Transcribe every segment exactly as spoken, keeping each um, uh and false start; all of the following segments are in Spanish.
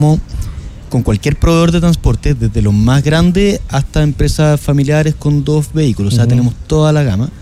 con cualquier proveedor de transporte, desde los más grandes hasta empresas familiares con dos vehículos. Uh-huh. O sea, tenemos toda la gama.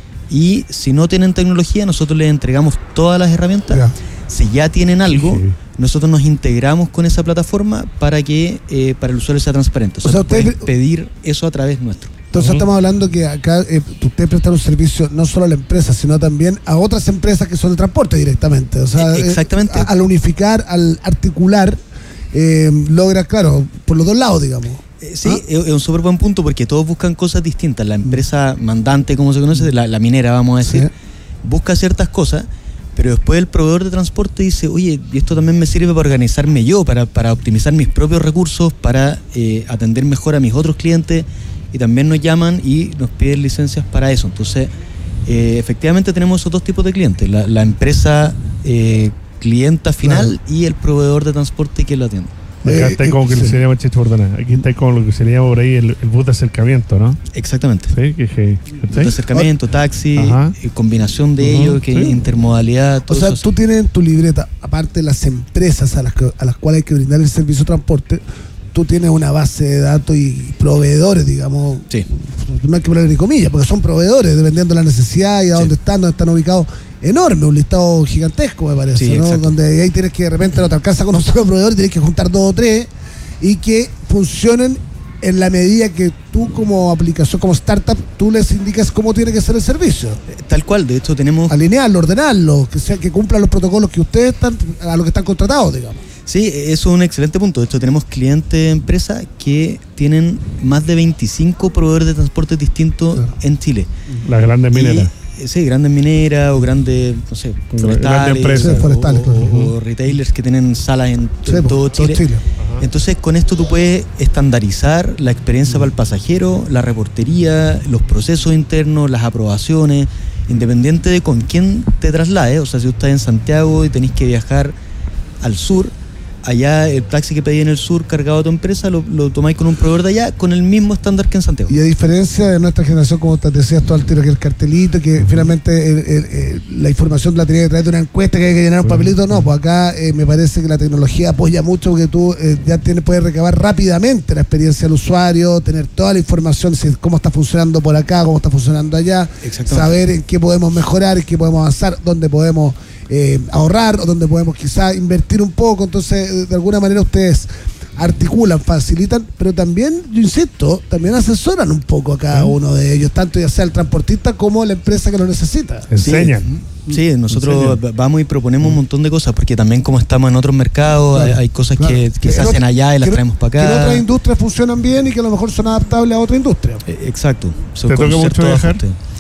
Y si no tienen tecnología, nosotros les entregamos todas las herramientas. Yeah. Si ya tienen algo, sí. nosotros nos integramos con esa plataforma para que eh, para el usuario sea transparente. O sea, o sea usted puedes pedir eso a través nuestro. Entonces uh-huh. estamos hablando que acá eh, ustedes prestan un servicio no solo a la empresa, sino también a otras empresas que son de transporte directamente. O sea, exactamente. Eh, al unificar, al articular, eh, logra, claro, por los dos lados, digamos. Eh, sí, ¿Ah? es, es un súper buen punto porque todos buscan cosas distintas. La empresa mandante, como se conoce, la, la minera, vamos a decir, sí. busca ciertas cosas, pero después el proveedor de transporte dice, oye, y esto también me sirve para organizarme yo, para, para optimizar mis propios recursos, para eh, atender mejor a mis otros clientes, y también nos llaman y nos piden licencias para eso. Entonces, eh, efectivamente tenemos esos dos tipos de clientes, la, la empresa eh, clienta final claro. y el proveedor de transporte que lo atiende. Acá está eh, como que sí. se llama Checho Bordona. Aquí está como lo que se le llama por ahí el, el bus de acercamiento, ¿no? Exactamente. Sí, que ¿sí? Bus de acercamiento, taxi, eh, combinación de uh-huh, ellos, que sí. intermodalidad. Todo o sea, eso tú tienes en tu libreta, aparte de las empresas a las, que, a las cuales hay que brindar el servicio de transporte, tú tienes una base de datos y proveedores, digamos. Sí. No hay que poner ni comillas, porque son proveedores, dependiendo de la necesidad y a sí. dónde están, dónde están ubicados. Enorme, un listado gigantesco, me parece, sí, ¿no? Exacto. Donde ahí tienes que, de repente, no te alcanza con un solo proveedor, tienes que juntar dos o tres y que funcionen en la medida que tú, como aplicación, como startup, tú les indicas cómo tiene que ser el servicio. Tal cual, de hecho tenemos... Alinearlo, ordenarlo, que sea, que cumplan los protocolos que ustedes están, a los que están contratados, digamos. Sí, eso es un excelente punto. De hecho, tenemos clientes de empresas que tienen más de veinticinco proveedores de transporte distintos claro. en Chile. Las grandes mineras. Sí, grandes mineras o grandes, no sé, forestales, empresas, o, forestales, o, o, o retailers que tienen salas en, sí, en todo Chile. Chile. Entonces, con esto tú puedes estandarizar la experiencia para el pasajero, la reportería, los procesos internos, las aprobaciones, independiente de con quién te traslades. O sea, si tú estás en Santiago y tenés que viajar al sur, allá el taxi que pedí en el sur cargado a tu empresa lo, lo tomáis con un proveedor de allá con el mismo estándar que en Santiago. Y a diferencia de nuestra generación, como te decías tú al tiro, que el cartelito, que uh-huh. finalmente el, el, el, la información la tenía que traer de una encuesta, que hay que llenar un papelito, no, pues acá eh, me parece que la tecnología apoya mucho porque tú eh, ya tienes, puedes recabar rápidamente la experiencia del usuario, tener toda la información, cómo está funcionando por acá, cómo está funcionando allá, saber en qué podemos mejorar, en qué podemos avanzar, dónde podemos Eh, ahorrar o donde podemos quizás invertir un poco. Entonces, de alguna manera ustedes articulan, facilitan, pero también, yo insisto, también asesoran un poco a cada uno de ellos, tanto ya sea el transportista como la empresa que lo necesita. Enseñan. Sí, sí nosotros Enseñan. vamos y proponemos un montón de cosas, porque también como estamos en otros mercados, claro, hay, hay cosas claro. que, que se hacen otro, allá y las traemos para acá. Que en otras industrias funcionan bien y que a lo mejor son adaptables a otra industria. Eh, exacto. ¿Te toca mucho viajar?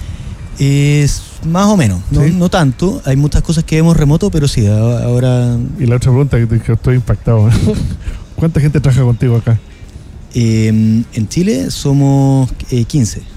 Es más o menos, no, ¿sí? no tanto. Hay muchas cosas que vemos remoto, pero sí, ahora... Y la otra pregunta, que, que estoy impactado. ¿Cuánta gente trabaja contigo acá? Eh, en Chile somos eh, quince.